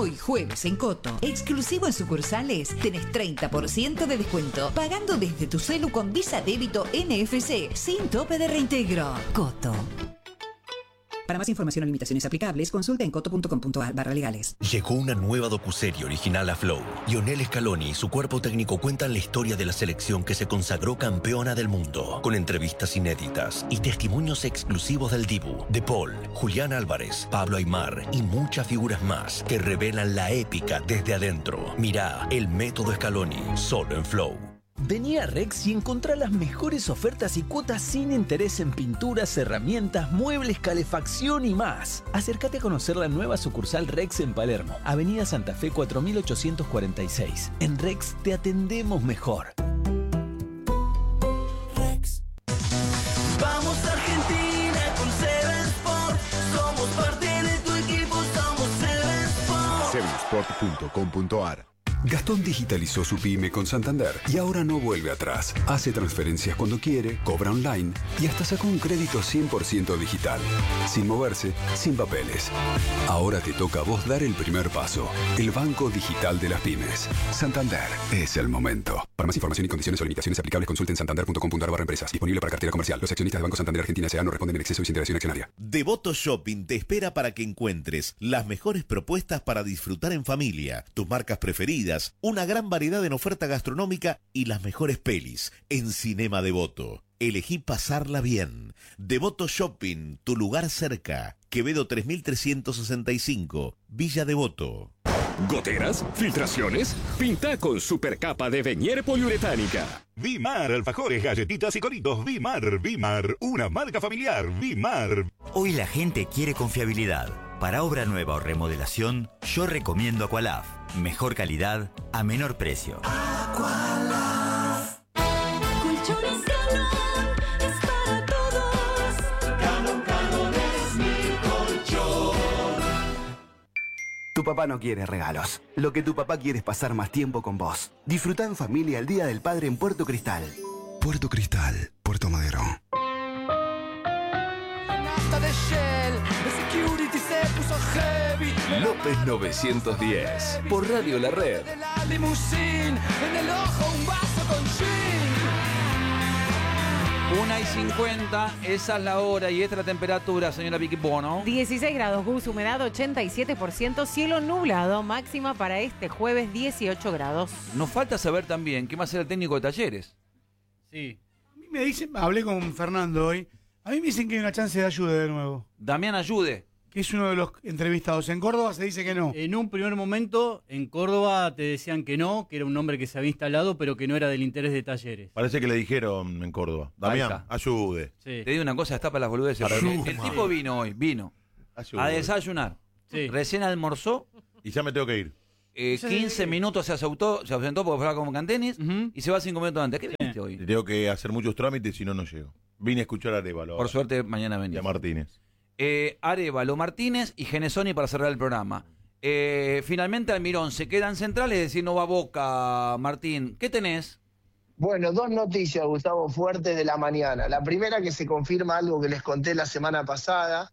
Hoy jueves en Coto, exclusivo en sucursales, tenés 30% de descuento, pagando desde tu celu con Visa Débito NFC, sin tope de reintegro. Coto. Para más información o limitaciones aplicables, consulta en coto.com.ar/legales. Llegó una nueva docuserie original a Flow. Lionel Scaloni y su cuerpo técnico cuentan la historia de la selección que se consagró campeona del mundo, con entrevistas inéditas y testimonios exclusivos del Dibu, De Paul, Julián Álvarez, Pablo Aimar y muchas figuras más que revelan la épica desde adentro. Mirá El Método Scaloni, solo en Flow. Vení a Rex y encontrá las mejores ofertas y cuotas sin interés en pinturas, herramientas, muebles, calefacción y más. Acércate a conocer la nueva sucursal Rex en Palermo, Avenida Santa Fe 4846. En Rex te atendemos mejor. Rex. Vamos Argentina con Seven Sport. Somos parte de tu equipo, somos Seven Sport. Sevensport.com.ar. Gastón digitalizó su pyme con Santander y ahora no vuelve atrás. Hace transferencias cuando quiere, cobra online y hasta sacó un crédito 100% digital. Sin moverse, sin papeles. Ahora te toca a vos dar el primer paso. El banco digital de las pymes. Santander. Es el momento. Para más información y condiciones o limitaciones aplicables, consulten santander.com.ar/empresas. Disponible para cartera comercial. Los accionistas de Banco Santander Argentina S.A. no responden en exceso y sin integración accionaria. Devoto Shopping te espera para que encuentres las mejores propuestas para disfrutar en familia, tus marcas preferidas, una gran variedad en oferta gastronómica y las mejores pelis en Cinema Devoto. Elegí pasarla bien. Devoto Shopping, tu lugar cerca. Quevedo 3365, Villa Devoto. ¿Goteras? ¿Filtraciones? Pinta con supercapa de Venier poliuretánica. Vimar, alfajores, galletitas y coritos. Vimar, una marca familiar. Vimar. Hoy la gente quiere confiabilidad. Para obra nueva o remodelación, yo recomiendo Aqualaf. Mejor calidad a menor precio. Aqualaf. Colchones Galón es para todos. Galón es mi colchón. Tu papá no quiere regalos. Lo que tu papá quiere es pasar más tiempo con vos. Disfruta en familia el Día del Padre en Puerto Cristal. Puerto Cristal, Puerto Madero. De Shell, de Security se puso heavy. López 910. Por Radio La Red. De la limusine, en el ojo un vaso con gin. 1:50, esa es la hora y esta es la temperatura, señora Vicky Bono. 16 grados, Gus, humedad 87%, cielo nublado, máxima para este jueves 18 grados. Nos falta saber también quién va a ser el técnico de Talleres. Sí. A mí me dicen, hablé con Fernando hoy, a mí me dicen que hay una chance de Ayude de nuevo. Damián Ayude. Que es uno de los entrevistados. En Córdoba se dice que no. En un primer momento, en Córdoba te decían que no, que era un nombre que se había instalado, pero que no era del interés de Talleres. Parece que le dijeron en Córdoba. Damián, Ayude. Sí. Te digo una cosa, está para las boludeces. El tipo vino hoy, Ayude. a desayunar. Sí. Recién almorzó. Y ya me tengo que ir. 15 minutos se ausentó porque fue como cantenis y se va 5 minutos antes. ¿Qué viniste hoy? Tengo que hacer muchos trámites, si no, no llego. Vine a escuchar a Arévalo. Por suerte, mañana venís. Y a Martínez. Arévalo, Martínez y Genesoni para cerrar el programa. Finalmente Almirón se queda en Central, es decir, no va a Boca, Martín. ¿Qué tenés? Bueno, dos noticias, Gustavo, fuertes de la mañana. La primera, que se confirma algo que les conté la semana pasada.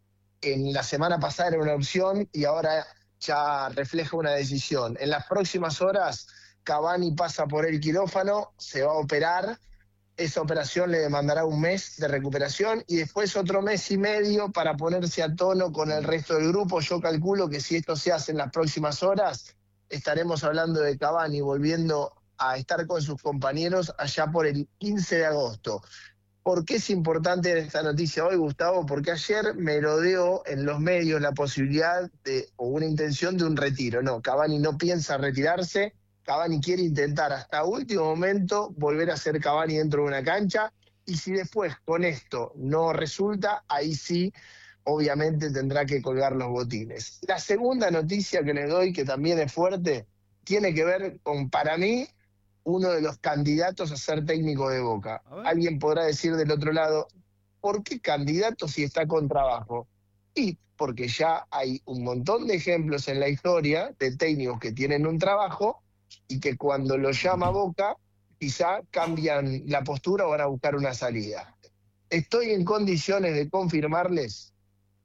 En la semana pasada era una opción y ahora ya refleja una decisión. En las próximas horas, Cavani pasa por el quirófano, se va a operar. Esa operación le demandará un mes de recuperación y después otro mes y medio para ponerse a tono con el resto del grupo. Yo calculo que si esto se hace en las próximas horas, estaremos hablando de Cavani volviendo a estar con sus compañeros allá por el 15 de agosto. ¿Por qué es importante esta noticia hoy, Gustavo? Porque ayer merodeó en los medios la posibilidad o una intención de un retiro. No, Cavani no piensa retirarse. Cavani quiere intentar hasta último momento volver a ser Cavani dentro de una cancha y si después con esto no resulta, ahí sí, obviamente tendrá que colgar los botines. La segunda noticia que les doy, que también es fuerte, tiene que ver con, para mí, uno de los candidatos a ser técnico de Boca. Alguien podrá decir del otro lado, ¿por qué candidato si está con trabajo? Y porque ya hay un montón de ejemplos en la historia de técnicos que tienen un trabajo y que cuando lo llama Boca, quizá cambian la postura o van a buscar una salida. Estoy en condiciones de confirmarles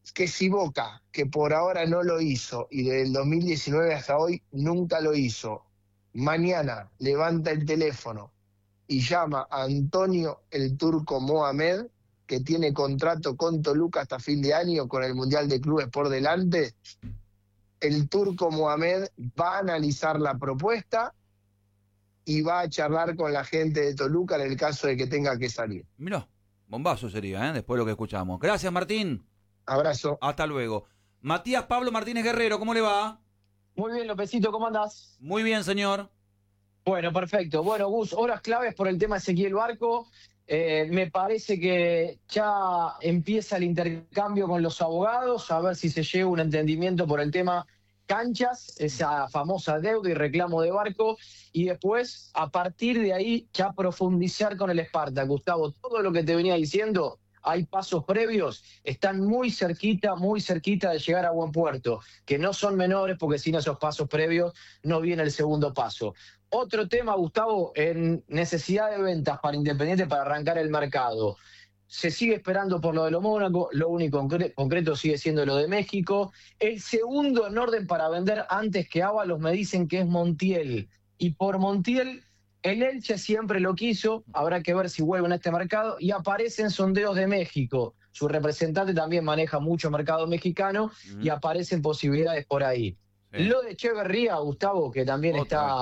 que si Boca, que por ahora no lo hizo, y desde el 2019 hasta hoy nunca lo hizo, mañana levanta el teléfono y llama a Antonio el Turco Mohamed, que tiene contrato con Toluca hasta fin de año con el Mundial de Clubes por delante, el Turco Mohamed va a analizar la propuesta y va a charlar con la gente de Toluca en el caso de que tenga que salir. Mirá, bombazo sería, después de lo que escuchamos. Gracias, Martín. Abrazo. Hasta luego. Matías Pablo Martínez Guerrero, ¿cómo le va? Muy bien, Lopecito, ¿cómo andás? Muy bien, señor. Bueno, perfecto. Bueno, Gus, horas claves por el tema Ezequiel Barco. Me parece que ya empieza el intercambio con los abogados, a ver si se llega a un entendimiento por el tema canchas, esa famosa deuda y reclamo de Barco, y después, a partir de ahí, ya profundizar con el Spartak. Gustavo, todo lo que te venía diciendo, hay pasos previos, están muy cerquita de llegar a buen puerto, que no son menores, porque sin esos pasos previos no viene el segundo paso. Otro tema, Gustavo, en necesidad de ventas para Independiente para arrancar el mercado. Se sigue esperando por lo de lo Mónaco, lo único concreto sigue siendo lo de México. El segundo en orden para vender antes que Ábalos me dicen que es Montiel. Y por Montiel, el Elche siempre lo quiso, habrá que ver si vuelve en este mercado. Y aparecen sondeos de México. Su representante también maneja mucho mercado mexicano y aparecen posibilidades por ahí. Sí. Lo de Echeverría, Gustavo, que también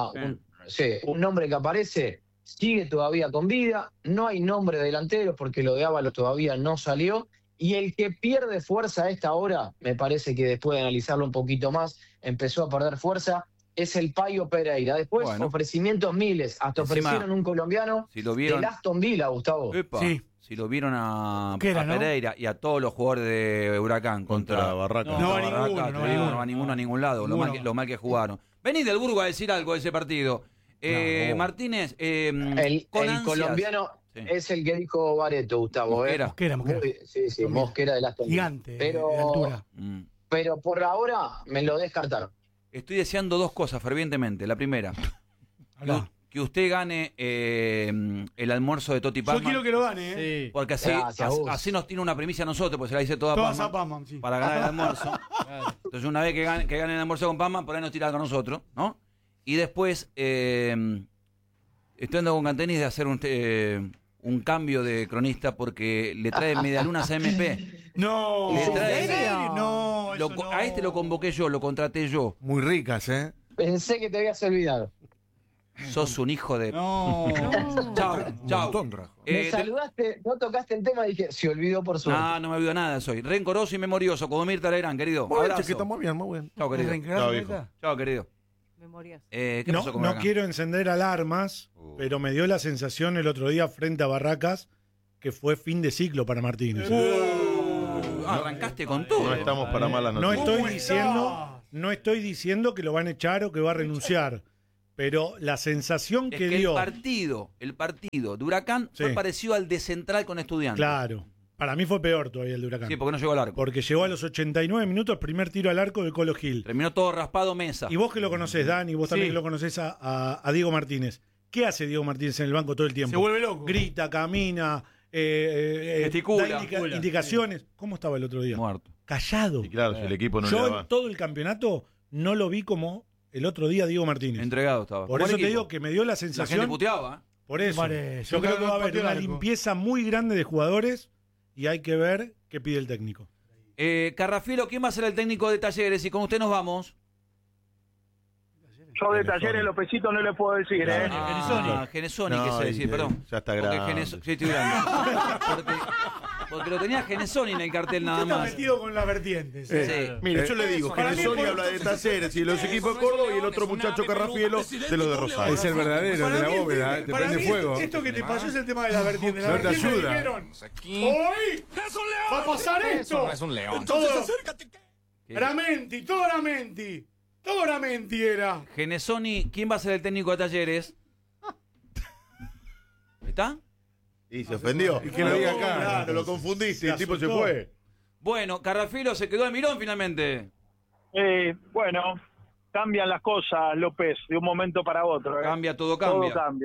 un nombre que aparece, sigue todavía con vida, no hay nombre de delantero porque lo de Ábalos todavía no salió, y el que pierde fuerza a esta hora, me parece que después de analizarlo un poquito más, empezó a perder fuerza, es el Payo Pereira. Después, ofrecimientos miles, hasta ofrecieron un colombiano del Aston Villa, Gustavo. Sí. Si lo vieron a ¿no? Pereira y a todos los jugadores de Huracán contra Barracas. No va ninguno a ningún lado, lo mal que jugaron. Vení del Burgo a decir algo de ese partido. Martínez, el colombiano es el que dijo Bareto, Gustavo. Mosquera. Sí, Mosquera del Aston Villa. Gigante de altura. Pero por ahora me lo descartaron. Estoy deseando dos cosas fervientemente. La primera, que usted gane el almuerzo de Toti Palma. Yo quiero que lo gane, Sí. Porque así nos tiene una primicia a nosotros, pues se la dice toda Palma, a Palma sí. para ganar el almuerzo. Entonces una vez que gane el almuerzo con Palma, por ahí nos tira con nosotros, ¿no? Y después, estoy andando con Cantenis de hacer un cambio de cronista porque le trae medialunas a MP. No, le trae, ¿en serio? No, a este lo convoqué yo, lo contraté yo. Muy ricas, ¿eh? Pensé que te habías olvidado. Sos un hijo de... No. Chao. Me saludaste, no tocaste el tema y dije, se olvidó por suerte. No me olvido nada, soy rencoroso y memorioso, como Mirta Legrand, querido. Abrazo. Que está muy bien. Chao, querido. Chao, querido. Memorias. ¿Qué pasó con no quiero encender alarmas, pero me dio la sensación el otro día frente a Barracas que fue fin de ciclo para Martínez. Arrancaste con todo. No estamos para malas noticias. No estoy diciendo que lo van a echar o que va a renunciar, pero la sensación que dio... El partido de Huracán fue parecido al de Central con Estudiantes. Claro. Para mí fue peor todavía el de Huracán. Sí, porque no llegó al arco. Porque llegó a los 89 minutos, primer tiro al arco de Colo Gil. Terminó todo raspado Mesa. Y vos que lo conocés, Dani, vos también que lo conocés a Diego Martínez. ¿Qué hace Diego Martínez en el banco todo el tiempo? Se vuelve loco. Grita, camina, gesticula, da indicaciones. ¿Cómo estaba el otro día? Muerto. Callado. Y claro, si el equipo no Yo le daba. en todo el campeonato no lo vi como el otro día Diego Martínez. Entregado estaba. Por eso te digo que me dio la sensación... La gente puteaba. Por eso. Yo creo que va a haber una limpieza muy grande de jugadores y hay que ver qué pide el técnico. Carrafielo, ¿quién va a ser el técnico de Talleres? Y con usted nos vamos. Yo de Talleres Lopecito no le puedo decir, Genesoni, quise decir, perdón. Ya está grande. Sí, estoy grande. Porque lo tenía Genesoni en el cartel nada más. Está metido con las vertientes. Sí. Mire, yo le digo, Genesoni habla de Talleres y los equipos de Córdoba y el otro muchacho Carrafielo de los de Rosario. Es el verdadero, de la bóveda, te prende fuego. Esto que te pasó es el tema de las vertientes. No te ayuda. ¡Hoy va a pasar esto! Es un león. Todo era menti, todo era menti. Todo era mentira. Genesoni, ¿quién va a ser el técnico de Talleres? ¿Está? Y se ofendió. Y que lo diga acá. Claro, lo confundiste, el tipo se fue. Bueno, Carrafielo se quedó de Mirón finalmente. Bueno, cambian las cosas, López, de un momento para otro. Cambia, todo cambia. Todo cambia.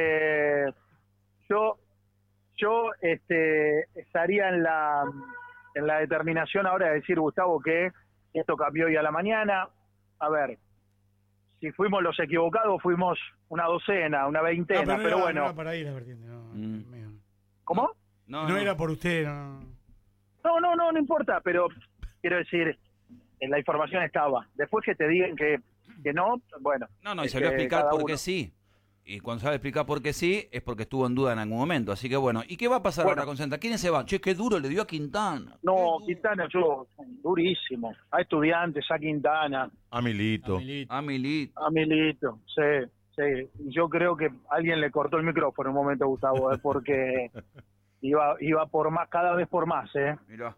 Yo estaría en la determinación ahora de decir, Gustavo, que esto cambió hoy a la mañana. A ver, si fuimos los equivocados, fuimos una docena, una veintena, pero bueno. No era para ir la vertiente, ¿Cómo? No era por usted, No importa, pero quiero decir, la información estaba. Después que te digan que no, bueno. No, y salió a explicar por qué sí. Y cuando sabe explicar por qué sí, es porque estuvo en duda en algún momento. Así que bueno, ¿y qué va a pasar ahora con Santa? ¿Quiénes se van? Che, qué duro le dio a Quintana. No, Quintana, durísimo. A Estudiantes, a Quintana. A Milito. A Milito. Sí. Yo creo que alguien le cortó el micrófono en un momento, Gustavo, porque iba por más, cada vez por más. Mirá.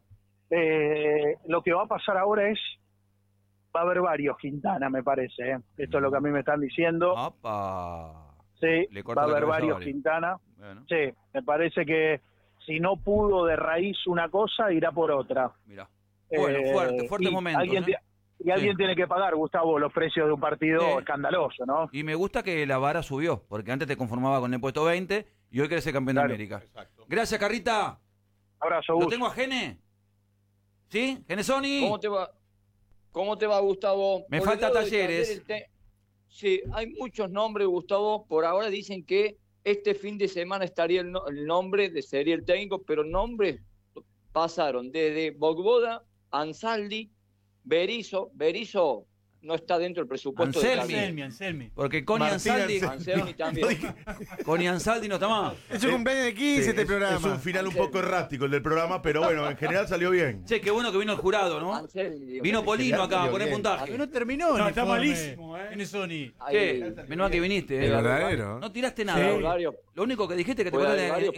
Lo que va a pasar ahora es, va a haber varios Quintana, me parece. Esto es lo que a mí me están diciendo. ¡Opa! Sí, va a haber varios Quintana. Bueno. Sí, me parece que si no pudo de raíz una cosa, irá por otra. Mirá. Bueno, fuerte momento. Alguien tiene que pagar, Gustavo, los precios de un partido escandaloso, ¿no? Y me gusta que la vara subió, porque antes te conformaba con el puesto 20 y hoy querés ser campeón de América. Exacto. Gracias, Carrita. Abrazo, ¿Lo Gus. tengo a Gene? ¿Sí? ¿Genesoni? ¿Cómo te va, Gustavo? Me Por el falta lado de Talleres. Sí, hay muchos nombres, Gustavo. Por ahora dicen que este fin de semana estaría el nombre, sería el técnico, pero nombres pasaron desde Bogboda, Ansaldi, Berizzo no está dentro del presupuesto Anselmi. Porque Connie Ansaldi. Anselmi también. Connie Ansaldi no está más. Es un cumpleaños de 15 este programa. Es un final un poco errático el del programa, pero bueno, en general salió bien. Che, qué bueno que vino el jurado, ¿no? Vino Polino acá a poner puntaje. No terminó. No, está malísimo, ¿Quiénes son? ¿Qué? Menos mal que viniste. Es verdadero. No tiraste nada. Lo único que dijiste que te acuerdas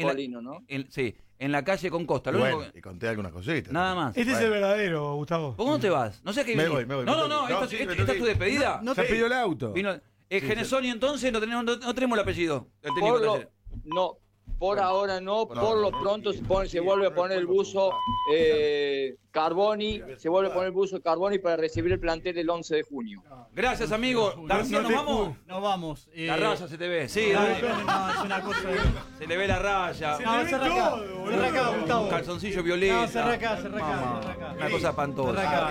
en la calle con Costa. Lo único Y conté algunas cositas. Nada más. Este es el verdadero, Gustavo. ¿Por dónde te vas? No sé a qué Me viniste. voy. No, esta es tu despedida. No se pidió el auto. Vino Genesoni, entonces no tenemos el apellido. El técnico de Talleres. Por ahora no, por lo pronto se vuelve a poner el buzo Carboni, para recibir el plantel el 11 de junio. Gracias, amigo. García, ¿nos vamos? Nos vamos. La raya se te ve. Sí, no, dale. es una cosa. Se le ve la raya. No, cerra acá, Gustavo. Un calzoncillo violeta. No, cerra acá. Una cosa espantosa.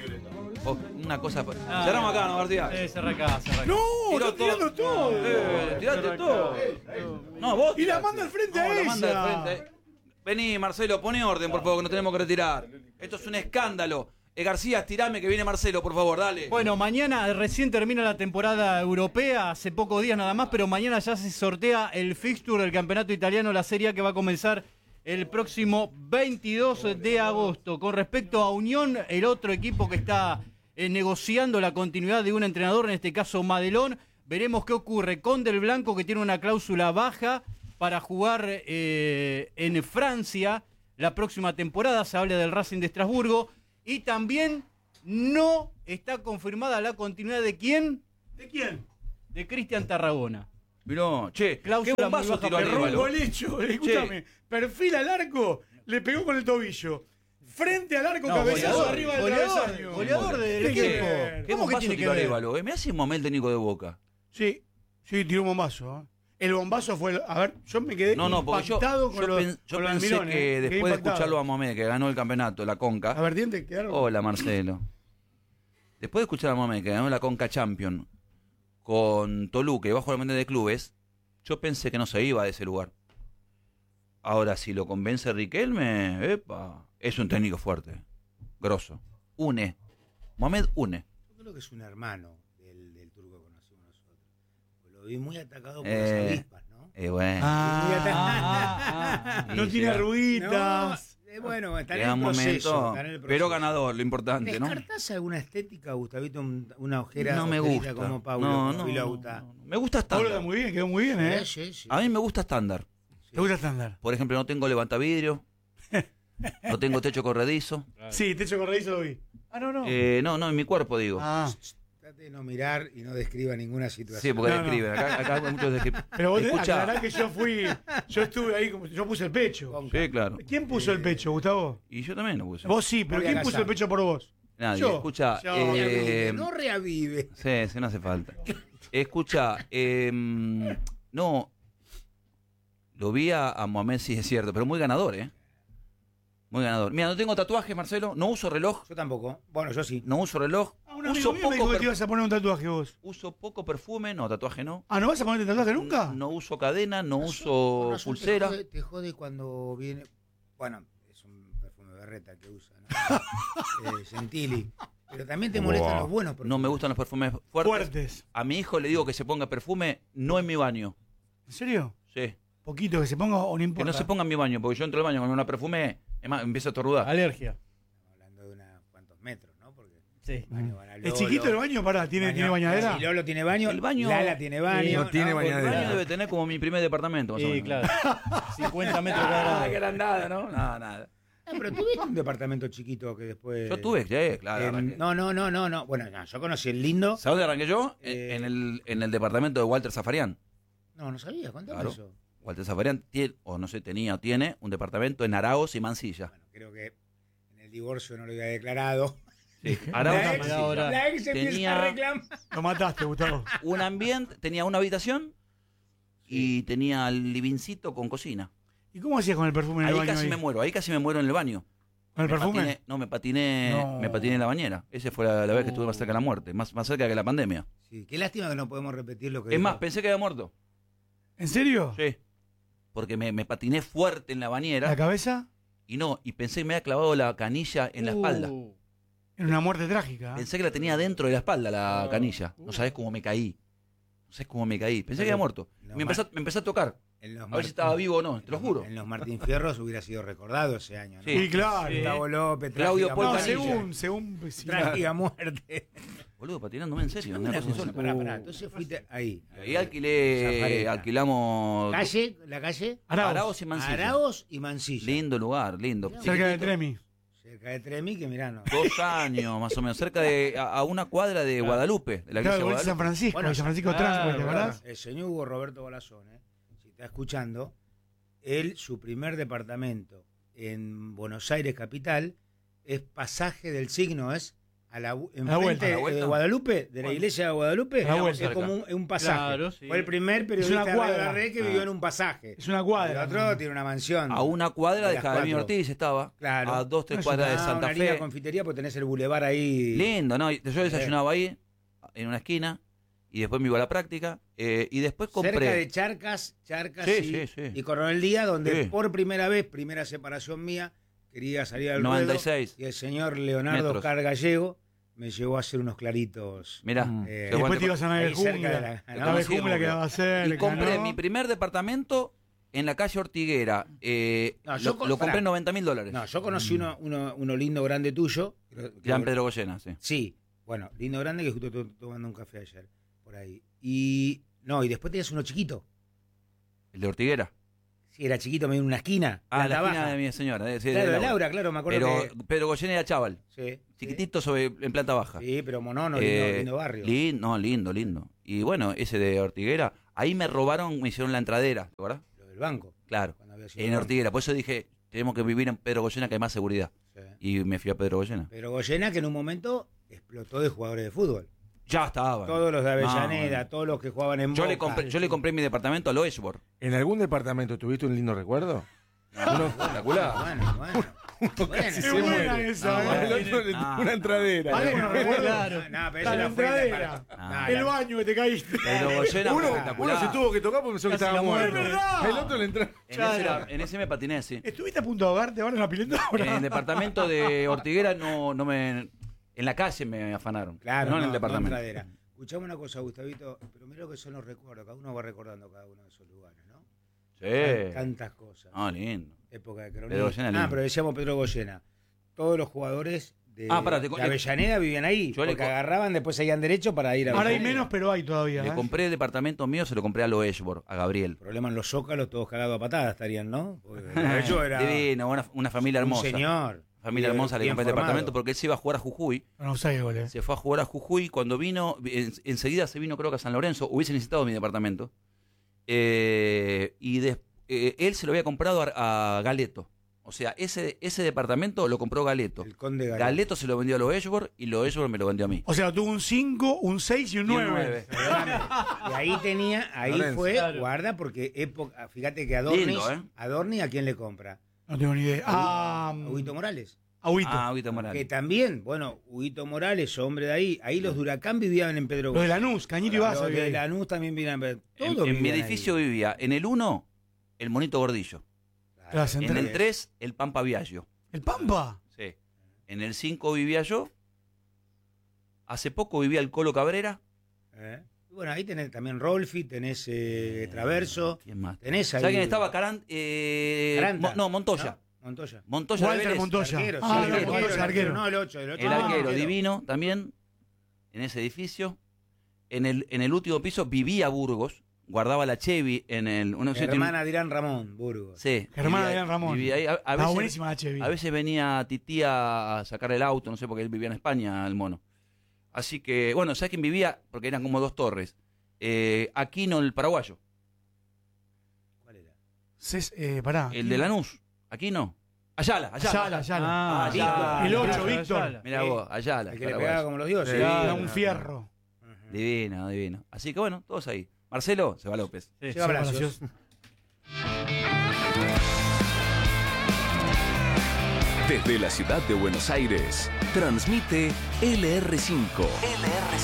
Una cosa. Cerramos acá, ¿no, García? Cerra acá. ¡No! ¡Está tirando todo! Tiraste todo. No, vos. Y la manda al frente a ella. Vení, Marcelo, pone orden, por favor, que nos tenemos que retirar. Esto es un escándalo. García, estirame que viene Marcelo, por favor, dale. Bueno, mañana recién termina la temporada europea, hace pocos días nada más, pero mañana ya se sortea el fixture del campeonato italiano, la Serie A, que va a comenzar el próximo 22 de agosto. Con respecto a Unión, el otro equipo que está negociando la continuidad de un entrenador, en este caso Madelón, veremos qué ocurre con Del Blanco, que tiene una cláusula baja para jugar en Francia la próxima temporada. Se habla del Racing de Estrasburgo. Y también no está confirmada la continuidad de ¿quién? ¿De quién? De Cristian Tarragona. Miró, che, cláusula qué bombazo tiró Aníbal. Escúchame, perfil al arco, le pegó con el tobillo. Frente al arco, cabezazo arriba del travesaño. Goleador del equipo. ¿Cómo que tiene que ver? Me hace un momento técnico de Boca. Sí, tiró un bombazo. El bombazo fue... A ver, yo me quedé impactado con los yo pensé Mirones, que después de escucharlo a Mohamed, que ganó el campeonato, la Conca... A ver, dientes quedaron... Hola, Marcelo. Después de escuchar a Mohamed, que ganó la Conca Champion con Toluca y bajo el Mundial de Clubes, yo pensé que no se iba de ese lugar. Ahora, si lo convence Riquelme, es un técnico fuerte, grosso. Mohamed une. Yo creo que es un hermano del turco que conocimos nosotros. Lo vi muy atacado por las avispas, ¿no? Bueno. No tiene arruguitas. Bueno, está en el proceso. Pero ganador, lo importante, ¿no? ¿Descartás alguna estética, Gustavito? Una ojera no me gusta como Paulo, no, Filauta. Me gusta estándar. Paulo muy bien, quedó muy bien, ¿eh? Sí. A mí me gusta estándar. ¿Te gusta estándar? Por ejemplo, no tengo levantavidrio. No tengo techo corredizo. Sí, techo corredizo lo vi. No, en mi cuerpo, digo. Trate de no mirar y no describa ninguna situación. Sí, porque describen. Acá hay muchos describen. Pero vos aclarás que yo estuve ahí, yo puse el pecho. Sí, claro. ¿Quién puso el pecho, Gustavo? Y yo también lo puse. Vos sí, pero ¿quién puso el pecho por vos? Nadie. Yo. Escucha. No reavive. Sí, no hace falta. Escucha, no. Lo vi a Mohamed, sí es cierto, pero muy ganador, ¿eh? Muy ganador. Mira, no tengo tatuajes, Marcelo. No uso reloj. Yo tampoco. Bueno, yo sí. No uso reloj. Un amigo mío me dijo que te ibas a poner un tatuaje vos. Uso poco perfume. No, tatuaje no. Ah, ¿no vas a ponerte tatuaje nunca? No uso cadena, no uso pulsera. Te jode cuando viene. Bueno, es un perfume berreta que usa, ¿no? Gentili. Pero también te molestan los buenos perfumes. No me gustan los perfumes fuertes. A mi hijo le digo que se ponga perfume, no en mi baño. ¿En serio? Sí. Poquito, que se ponga o no importa. Que no se ponga en mi baño, porque yo entro al baño con una perfume, es más, empiezo a estornudar. Alergia. Hablando de unos cuantos metros, ¿no? Porque sí. ¿Es chiquito el baño? Pará, ¿tiene bañadera? Si Lolo tiene baño, el baño Lala tiene baño. No tiene bañadera. El baño debe tener como mi primer departamento. Más o menos. claro. 50 metros cuadrados. Que nada, ¿no? Nada. Pero tuviste un departamento chiquito que después. Yo tuve, sí, claro. No. Bueno, yo conocí el lindo. ¿Sabes dónde arranqué yo? En el departamento de Walter Zafarian. No sabía, contame Claro. eso. Walter Zafarian tiene, o no sé, tiene un departamento en Araos y Mansilla. Bueno, creo que en el divorcio no lo había declarado. Sí, Araos La ex empieza a reclamar. Lo mataste, Gustavo. Un ambiente, tenía una habitación y tenía el livincito con cocina. ¿Y cómo hacías con el perfume en el baño? Ahí casi me muero en el baño. ¿Con el perfume? Me patiné en la bañera. Esa fue la vez que estuve más cerca de la muerte, más cerca que la pandemia. Sí, qué lástima que no podemos repetir lo que Es dijo. más, pensé que había muerto. ¿En serio? Sí. Porque me patiné fuerte en la bañera. ¿La cabeza? Y pensé que me había clavado la canilla en la espalda. Era una muerte trágica. Pensé que la tenía dentro de la espalda, la canilla. No sabés cómo me caí. Pensé que había muerto. Me empecé a tocar. A ver si estaba vivo o no, te lo juro. En los Martín Fierros hubiera sido recordado ese año, ¿no? Sí, claro. Gustavo López, Claudio Paul según trágica muerte. Boludo, patinándome en serio. Pará. Entonces fuiste ahí. Ahí alquilamos... ¿La calle? Araos y Mansilla. Araos y Mansilla. Lindo lugar, lindo. Cerca de Tremi. Cerca de Tremi, que mirá, no. 2 años, más o menos. Cerca de... A una cuadra de Guadalupe. De la iglesia de Claro, San Francisco. San Francisco Transport, ¿verdad? El señor Hugo Roberto Balazón, si está escuchando, su primer departamento en Buenos Aires capital es Pasaje del Signo, es enfrente de Guadalupe, de la iglesia de Guadalupe, es como un pasaje. Claro, sí. Fue el primer periodista de la red que vivió en un pasaje. Es una cuadra. El otro tiene una mansión. A una cuadra de Javier Ortiz estaba. Claro. A 2-3 cuadras de Santa una Fe. linda confitería porque tenés el bulevar ahí. Lindo, ¿no? Yo desayunaba ahí, en una esquina, y después me iba a la práctica, y después compré... Cerca de Charcas y Coronel Díaz, donde por primera vez, primera separación mía, quería salir al 96 ruedo, y el señor Leonardo Oscar Gallego me llevó a hacer unos claritos. Mirá. Después te ibas a la jungla. La jungla quedaba a hacer. Y compré mi primer departamento en la calle Ortiguera. Lo compré en $90.000. No, yo conocí uno lindo, grande tuyo. Ya en Pedro Goyena, sí. Sí, bueno, lindo, grande, que justo estuve tomando un café ayer, por ahí. Y después tenías uno chiquito. ¿El de Ortiguera? Sí, era chiquito, medio en una esquina. La esquina de mi señora. Sí, claro, de Laura, claro, me acuerdo. Pero Pedro Goyena era chaval. Sí. Chiquitito en planta baja. Sí, pero monono, lindo barrio. Lindo. Y bueno, ese de Ortiguera, ahí me robaron, me hicieron la entradera, ¿verdad? Lo del banco. Claro, en Ortiguera. Por eso dije, tenemos que vivir en Pedro Goyena, que hay más seguridad. Sí. Y me fui a Pedro Goyena. Pedro Goyena, que en un momento explotó de jugadores de fútbol. Ya estaban. Todos los de Avellaneda, todos los que jugaban en Boca. Yo le compré mi departamento a Loesbor. ¿En algún departamento tuviste un lindo recuerdo? Uno espectacular. Bueno. Casi se muere. El otro le tuvo una entradera. Claro. La entradera. El baño que te caíste. Pero Goyena uno se tuvo que tocar porque pensó que estaba muerto. El otro le entró. En ese me patiné, sí. ¿Estuviste a punto de ahogarte ahora en la pileta? En el departamento de Ortiguera no me... En la calle me afanaron. Claro, no en el departamento. Escuchame una cosa, Gustavito, pero mira lo que son los recuerdos. Cada uno va recordando cada uno de esos lugares, ¿no? Sí. Tantas cosas. Lindo. Época de cronista. Pero decíamos Pedro Goyena. Todos los jugadores de Avellaneda vivían ahí. Porque agarraban, después seguían derecho para ir a Ahora hay menos, pero hay todavía. Le compré el departamento mío, se lo compré a Loesbor, a Gabriel. El problema en los Zócalos, todos cagados a patadas estarían, ¿no? Yo era divino, una familia hermosa. Un señor. Familia hermosa, le compré el departamento porque él se iba a jugar a Jujuy. Se fue a jugar a Jujuy. Cuando vino, enseguida se vino, creo que a San Lorenzo. Hubiese necesitado mi departamento. Y él se lo había comprado a Galeto. O sea, ese departamento lo compró Galeto. El conde Galeto. Galeto se lo vendió a Loesbor y Loesbor me lo vendió a mí. O sea, tuvo un 5, un 6 y un 9. Y ahí fue, guarda, porque fíjate que Adorni, ¿a quién le compra? No tengo ni idea. Huguito Morales. Huguito Morales. Que también, bueno, Huguito Morales, hombre de ahí. Ahí los de Huracán vivían en Pedro Los de Lanús, Cañito y Baza Los vivían de ahí. Lanús también vivían en Pedro. En Todos mi vivían edificio vivía en el 1 el Monito Gordillo. Claro, En el 3 el Pampa Viaggio. ¿El Pampa? Sí. En el 5 vivía yo. Hace poco vivía el Colo Cabrera. Bueno, ahí tenés también Rolfi, tenés Traverso. ¿Quién más? Tenés ahí. ¿Sabes quién estaba? Caranta. Montoya. Montoya. Montoya de Walter Vélez. Montoya. Arquero, Ah, sí, no, el Montoya, arquero. No, el 8. El arquero divino también. En ese edificio. En el último piso vivía Burgos. Guardaba la Chevy en el... Hermana de Irán Ramón, Burgos. Sí. Hermana de Irán Ramón. Vivía ahí. A veces, buenísima la Chevy. A veces venía Titía a sacar el auto, no sé, porque él vivía en España, el mono. Así que, bueno, ¿sabes quién vivía? Porque eran como 2 torres. Aquino, el paraguayo. ¿Cuál era? Pará. El de Lanús. Aquino. Ayala. Ayala. El 8, Víctor. Mirá vos, Ayala. El que le pegaba como los dioses. Era un fierro. Divino. Así que bueno, todos ahí. Marcelo, se va López. Se va Palacios. Desde la ciudad de Buenos Aires, transmite LR5.